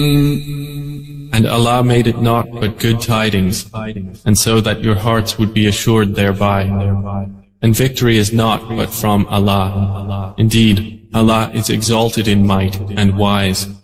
And Allah made it naught but good tidings, and so that your hearts would be assured thereby. And victory is naught but from Allah. Indeed, Allah is exalted in might and wise.